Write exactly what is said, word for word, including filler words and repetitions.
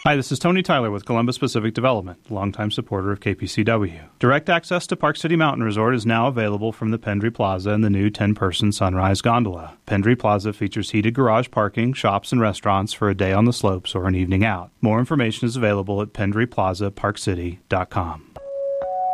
Hi, this is Tony Tyler with Columbus Pacific Development, longtime supporter of K P C W. Direct access to Park City Mountain Resort is now available from the Pendry Plaza and the new ten-person Sunrise Gondola. Pendry Plaza features heated garage parking, shops, and restaurants for a day on the slopes or an evening out. More information is available at pendry plaza park city dot com.